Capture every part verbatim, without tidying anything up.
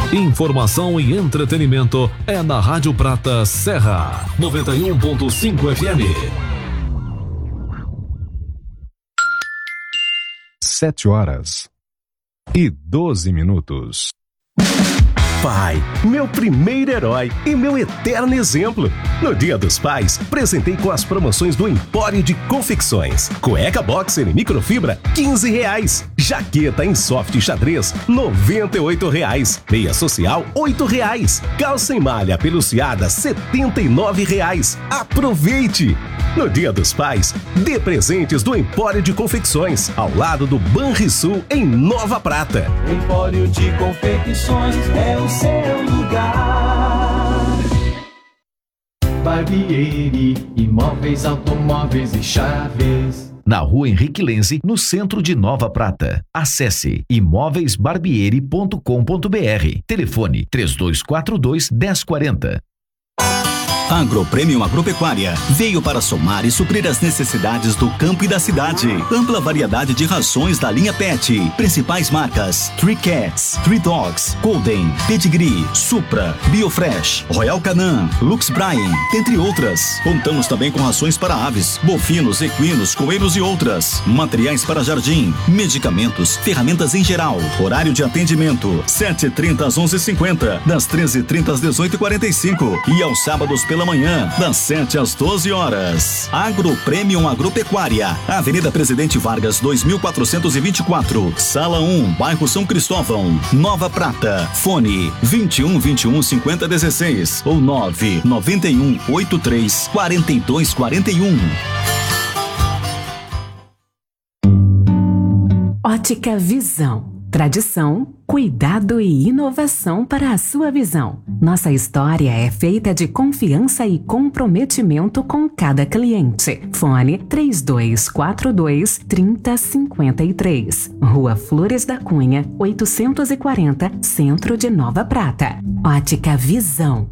Informação e entretenimento é na Rádio Prata Serra, noventa e um ponto cinco F M. Sete horas e doze minutos. Pai, meu primeiro herói e meu eterno exemplo. No Dia dos Pais, presentei com as promoções do Empório de Confecções. Cueca boxer em microfibra, quinze reais. Jaqueta em soft xadrez, noventa e oito reais. Meia social, oito reais. Calça em malha peluciada, setenta e nove reais. Aproveite! No Dia dos Pais, dê presentes do Empório de Confecções, ao lado do Banrisul, em Nova Prata. Empório de Confecções é o seu lugar. Barbieri, imóveis, automóveis e chaves. Na Rua Henrique Lenze, no centro de Nova Prata. Acesse imóveis barbieri ponto com ponto b r. Telefone três dois quatro dois, um zero quatro zero. Agropremium Agropecuária veio para somar e suprir as necessidades do campo e da cidade. Ampla variedade de rações da linha Pet. Principais marcas: Three Cats, Three Dogs, Golden, Pedigree, Supra, Biofresh, Royal Canin, Lux Bryan, entre outras. Contamos também com rações para aves, bovinos, equinos, coelhos e outras. Materiais para jardim, medicamentos, ferramentas em geral. Horário de atendimento: sete e trinta às onze e cinquenta, das treze e trinta às dezoito e quarenta e cinco e aos sábados pela manhã, das sete às doze horas. Agropremium Agropecuária, Avenida Presidente Vargas, dois mil quatrocentos e vinte e quatro, Sala um, bairro São Cristóvão, Nova Prata. Fone vinte e um, vinte e um, cinquenta, dezesseis ou nove nove um, oito três, quatro dois quatro um. Ótica Visão. Tradição, cuidado e inovação para a sua visão. Nossa história é feita de confiança e comprometimento com cada cliente. Fone três dois quatro dois, três zero cinco três. Rua Flores da Cunha, oitocentos e quarenta, Centro de Nova Prata. Ótica Visão.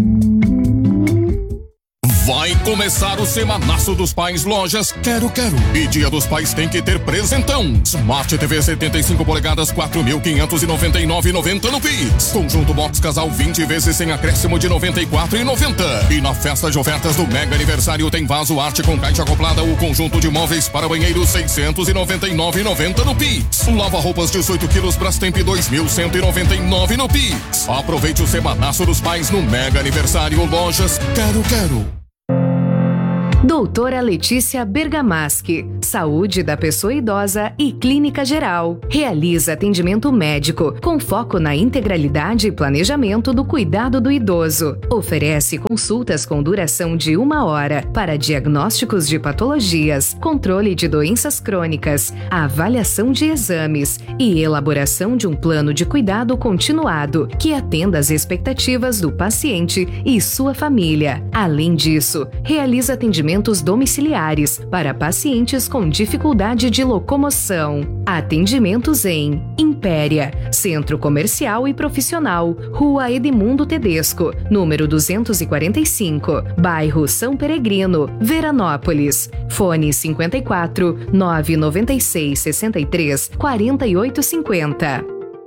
Vai começar o Semanaço dos Pais Lojas Quero Quero. E Dia dos Pais tem que ter presentão. Smart T V setenta e cinco polegadas, quatro mil quinhentos e noventa e nove reais e noventa centavos no Pix. Conjunto Box Casal vinte vezes sem acréscimo de noventa e quatro reais e noventa centavos. E na festa de ofertas do Mega Aniversário tem vaso arte com caixa acoplada o conjunto de móveis para banheiro seiscentos e noventa e nove reais e noventa centavos no Pix. Lava roupas dezoito quilos Brastemp dois mil cento e noventa e nove reais no Pix. Aproveite o Semanaço dos Pais no Mega Aniversário Lojas Quero Quero. Doutora Letícia Bergamaschi, Saúde da Pessoa Idosa e Clínica Geral. Realiza atendimento médico com foco na integralidade e planejamento do cuidado do idoso. Oferece consultas com duração de uma hora para diagnósticos de patologias, controle de doenças crônicas, avaliação de exames e elaboração de um plano de cuidado continuado que atenda às expectativas do paciente e sua família. Além disso, realiza atendimento domiciliares para pacientes com dificuldade de locomoção. Atendimentos em Impéria, Centro Comercial e Profissional, Rua Edmundo Tedesco, número duzentos e quarenta e cinco, bairro São Peregrino, Veranópolis. Fone cinquenta e quatro, nove noventa e seis, sessenta e três, quarenta e oito cinquenta.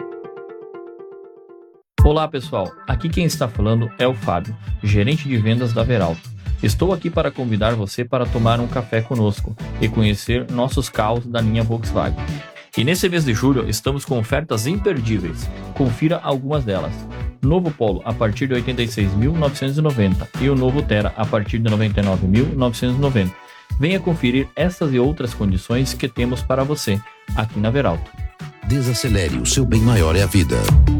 Olá pessoal, aqui quem está falando é o Fábio, gerente de vendas da Veralto. Estou aqui para convidar você para tomar um café conosco e conhecer nossos carros da linha Volkswagen. E nesse mês de julho estamos com ofertas imperdíveis. Confira algumas delas. Novo Polo a partir de oitenta e seis mil novecentos e noventa e o novo Terra a partir de noventa e nove mil novecentos e noventa. Venha conferir essas e outras condições que temos para você aqui na Veralto. Desacelere, o seu bem maior é a vida.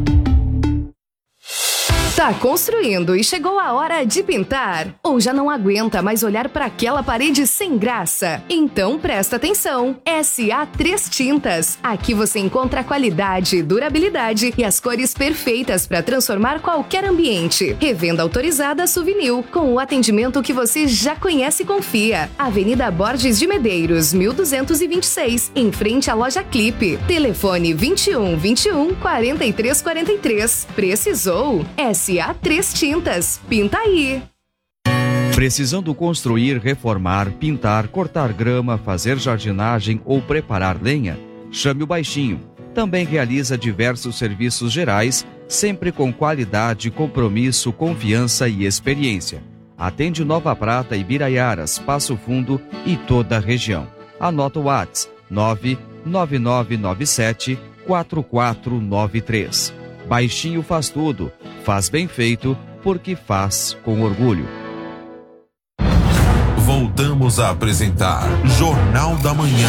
Tá construindo e chegou a hora de pintar? Ou já não aguenta mais olhar para aquela parede sem graça? Então presta atenção! S A três Tintas. Aqui você encontra qualidade, durabilidade e as cores perfeitas para transformar qualquer ambiente. Revenda autorizada Souvenir, com o atendimento que você já conhece e confia. Avenida Borges de Medeiros, mil duzentos e vinte e seis, em frente à loja Clipe. Telefone vinte e um, vinte e um, quarenta e três, quarenta e três. Precisou? S A três Tintas. Pinta aí! Precisando construir, reformar, pintar, cortar grama, fazer jardinagem ou preparar lenha? Chame o Baixinho. Também realiza diversos serviços gerais sempre com qualidade, compromisso, confiança e experiência. Atende Nova Prata, Ibiraiaras, Passo Fundo e toda a região. Anota o WhatsApp nove nove nove nove sete quatro quatro nove três. Baixinho faz tudo, faz bem feito, porque faz com orgulho. Voltamos a apresentar Jornal da Manhã.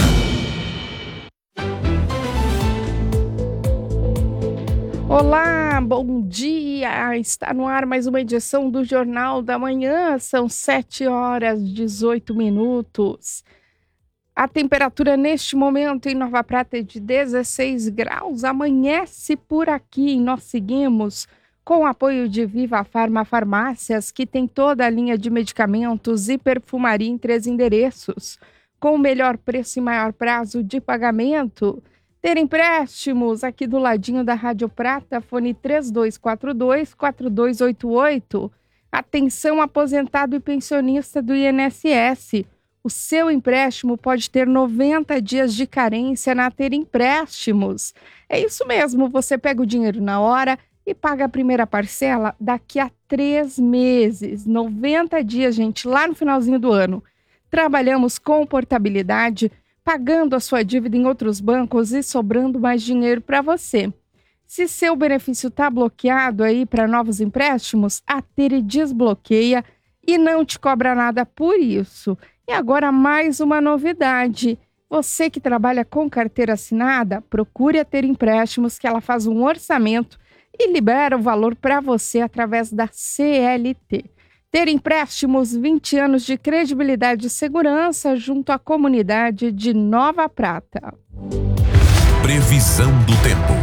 Olá, bom dia! Está no ar mais uma edição do Jornal da Manhã. São sete horas e dezoito minutos. A temperatura neste momento em Nova Prata é de dezesseis graus. Amanhece por aqui. Nós seguimos com o apoio de Viva Farma Farmácias, que tem toda a linha de medicamentos e perfumaria em três endereços, com o melhor preço e maior prazo de pagamento. Ter empréstimos aqui do ladinho da Rádio Prata, fone três dois quatro dois, quatro dois oito oito. Atenção aposentado e pensionista do I N S S. O seu empréstimo pode ter noventa dias de carência na Ter Empréstimos. É isso mesmo, você pega o dinheiro na hora e paga a primeira parcela daqui a três meses. noventa dias, gente, lá no finalzinho do ano. Trabalhamos com portabilidade, pagando a sua dívida em outros bancos e sobrando mais dinheiro para você. Se seu benefício está bloqueado aí para novos empréstimos, a Ter desbloqueia e não te cobra nada por isso. E agora mais uma novidade. Você que trabalha com carteira assinada, procure a Ter Empréstimos, que ela faz um orçamento e libera o valor para você através da C L T. Ter Empréstimos, vinte anos de credibilidade e segurança junto à comunidade de Nova Prata. Previsão do tempo.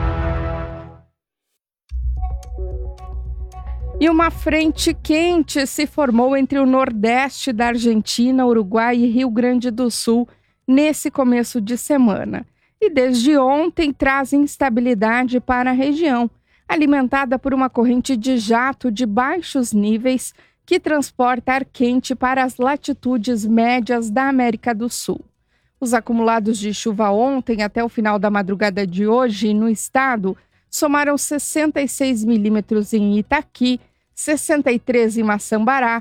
E uma frente quente se formou entre o nordeste da Argentina, Uruguai e Rio Grande do Sul nesse começo de semana. E desde ontem traz instabilidade para a região, alimentada por uma corrente de jato de baixos níveis que transporta ar quente para as latitudes médias da América do Sul. Os acumulados de chuva ontem até o final da madrugada de hoje no estado somaram sessenta e seis milímetros em Itaqui, sessenta e três em Maçambará,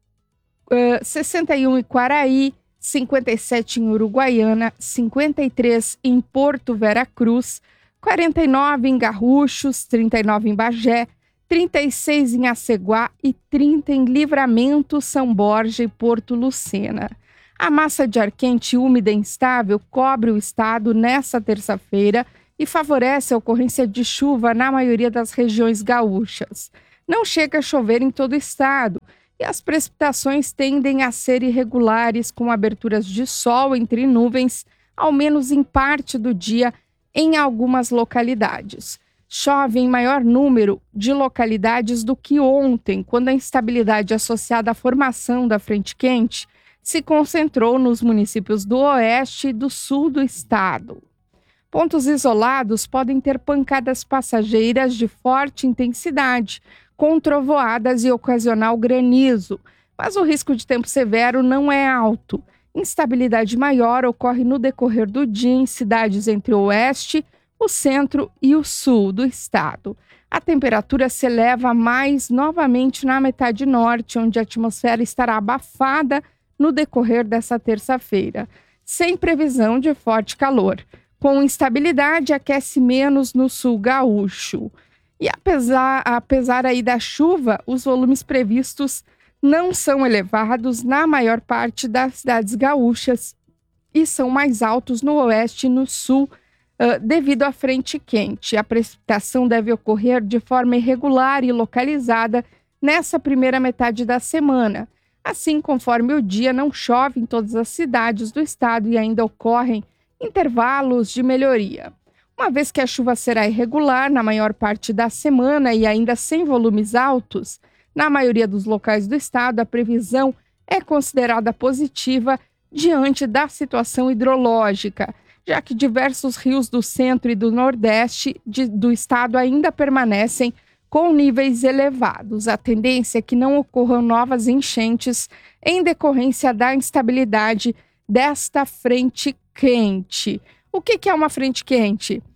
uh, sessenta e um em Quaraí, cinquenta e sete em Uruguaiana, cinquenta e três em Porto Vera Cruz, quarenta e nove em Garruchos, trinta e nove em Bagé, trinta e seis em Aceguá e trinta em Livramento, São Borja e Porto Lucena. A massa de ar quente úmida e instável cobre o estado nesta terça-feira e favorece a ocorrência de chuva na maioria das regiões gaúchas. Não chega a chover em todo o estado e as precipitações tendem a ser irregulares, com aberturas de sol entre nuvens, ao menos em parte do dia, em algumas localidades. Chove em maior número de localidades do que ontem, quando a instabilidade associada à formação da frente quente se concentrou nos municípios do oeste e do sul do estado. Pontos isolados podem ter pancadas passageiras de forte intensidade, com trovoadas e ocasional granizo, mas o risco de tempo severo não é alto. Instabilidade maior ocorre no decorrer do dia em cidades entre o oeste, o centro e o sul do estado. A temperatura se eleva mais novamente na metade norte, onde a atmosfera estará abafada no decorrer dessa terça-feira, sem previsão de forte calor. Com instabilidade, aquece menos no sul gaúcho. E apesar, apesar aí da chuva, os volumes previstos não são elevados na maior parte das cidades gaúchas e são mais altos no oeste e no sul uh, devido à frente quente. A precipitação deve ocorrer de forma irregular e localizada nessa primeira metade da semana. Assim, conforme o dia, não chove em todas as cidades do estado e ainda ocorrem intervalos de melhoria. Uma vez que a chuva será irregular na maior parte da semana e ainda sem volumes altos, na maioria dos locais do estado, a previsão é considerada positiva diante da situação hidrológica, já que diversos rios do centro e do nordeste de, do estado ainda permanecem com níveis elevados. A tendência é que não ocorram novas enchentes em decorrência da instabilidade desta frente quente. O que, que é uma frente quente?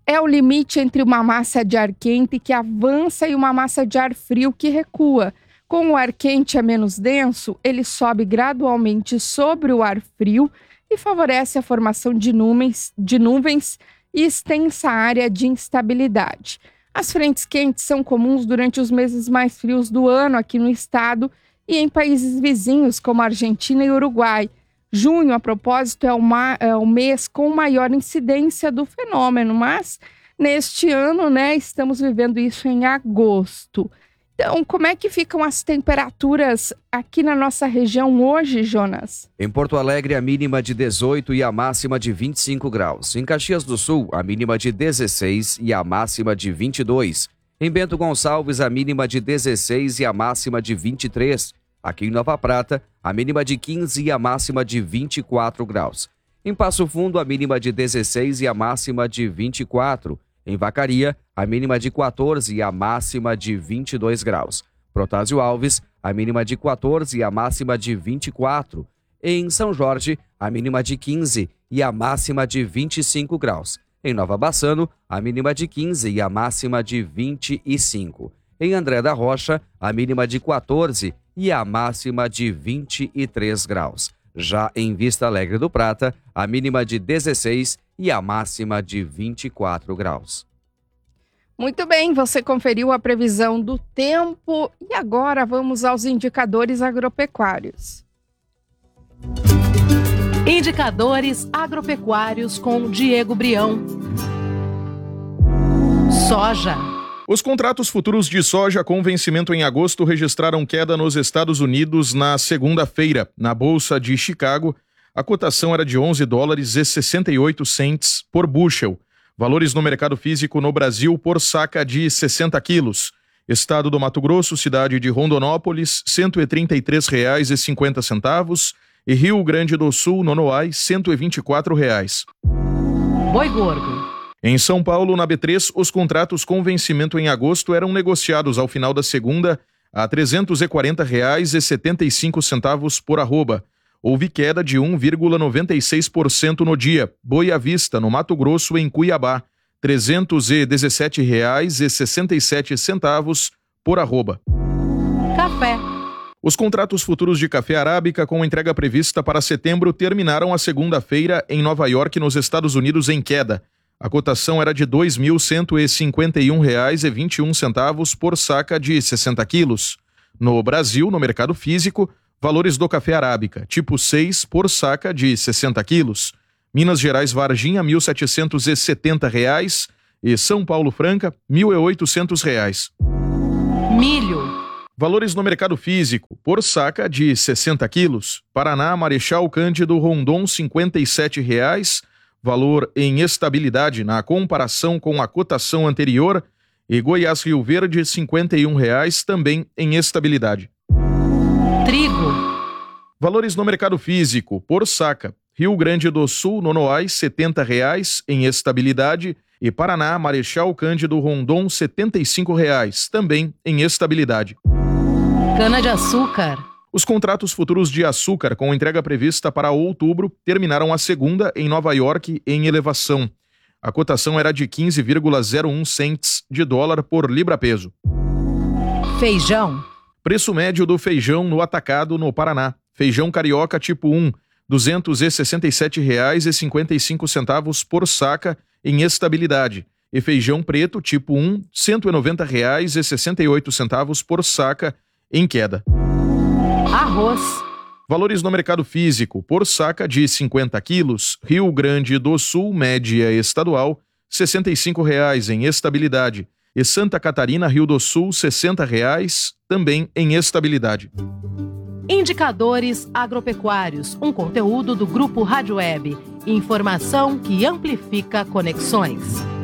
É o limite entre uma massa de ar quente que avança e uma massa de ar frio que recua. Com o ar quente é menos denso, ele sobe gradualmente sobre o ar frio e favorece a formação de nuvens, de nuvens e extensa área de instabilidade. As frentes quentes são comuns durante os meses mais frios do ano aqui no estado e em países vizinhos como Argentina e Uruguai. Junho, a propósito, é, uma, é o mês com maior incidência do fenômeno, mas neste ano, né, estamos vivendo isso em agosto. Então, como é que ficam as temperaturas aqui na nossa região hoje, Jonas? Em Porto Alegre, a mínima de dezoito e a máxima de vinte e cinco graus. Em Caxias do Sul, a mínima de dezesseis e a máxima de vinte e dois. Em Bento Gonçalves, a mínima de dezesseis e a máxima de vinte e três. Aqui em Nova Prata, a mínima de quinze e a máxima de vinte e quatro graus. Em Passo Fundo, a mínima de dezesseis e a máxima de vinte e quatro. Em Vacaria, a mínima de quatorze e a máxima de vinte e dois graus. Protásio Alves, a mínima de quatorze e a máxima de vinte e quatro. Em São Jorge, a mínima de quinze e a máxima de vinte e cinco graus. Em Nova Bassano, a mínima de quinze e a máxima de vinte e cinco. Em André da Rocha, a mínima de quatorze e a máxima de vinte e três graus. Já em Vista Alegre do Prata, a mínima de dezesseis e a máxima de vinte e quatro graus. Muito bem, você conferiu a previsão do tempo e agora vamos aos indicadores agropecuários. Indicadores agropecuários com Diego Brião. Soja. Os contratos futuros de soja com vencimento em agosto registraram queda nos Estados Unidos na segunda-feira. Na Bolsa de Chicago, a cotação era de onze dólares e sessenta e oito centes por bushel. Valores no mercado físico no Brasil por saca de sessenta quilos. Estado do Mato Grosso, cidade de Rondonópolis, cento e trinta e três reais e cinquenta centavos. E Rio Grande do Sul, Nonoai, cento e vinte e quatro reais. Boi gordo. Em São Paulo, na B três, os contratos com vencimento em agosto eram negociados ao final da segunda a trezentos e quarenta reais e setenta e cinco centavos por arroba. Houve queda de um vírgula noventa e seis por cento no dia. Boi à vista, no Mato Grosso, em Cuiabá, trezentos e dezessete reais e sessenta e sete centavos por arroba. Café. Os contratos futuros de café arábica com entrega prevista para setembro terminaram a segunda-feira em Nova York, nos Estados Unidos, em queda. A cotação era de dois mil cento e cinquenta e um reais e vinte e um centavos por saca de sessenta quilos. No Brasil, no mercado físico, valores do café arábica, tipo seis, por saca de sessenta quilos. Minas Gerais Varginha, mil setecentos e setenta reais e São Paulo Franca, mil e oitocentos reais. Milho. Valores no mercado físico, por saca de sessenta quilos. Paraná, Marechal Cândido Rondon, cinquenta e sete reais, valor em estabilidade na comparação com a cotação anterior, e Goiás Rio Verde, cinquenta e um reais, também em estabilidade. Trigo. Valores no mercado físico, por saca. Rio Grande do Sul, Nonoai, setenta reais, em estabilidade, e Paraná, Marechal Cândido Rondon, setenta e cinco reais, também em estabilidade. Cana-de-açúcar. Os contratos futuros de açúcar com entrega prevista para outubro terminaram a segunda em Nova York em elevação. A cotação era de quinze vírgula zero um centes de dólar por libra-peso. Feijão. Preço médio do feijão no atacado no Paraná. Feijão carioca tipo um, duzentos e sessenta e sete reais e cinquenta e cinco centavos por saca em estabilidade. E feijão preto tipo um, cento e noventa reais e sessenta e oito centavos por saca em queda. Arroz. Valores no mercado físico, por saca de cinquenta quilos, Rio Grande do Sul, média estadual, sessenta e cinco reais em estabilidade. E Santa Catarina, Rio do Sul, sessenta reais, também em estabilidade. Indicadores agropecuários, um conteúdo do Grupo Rádio Web. Informação que amplifica conexões.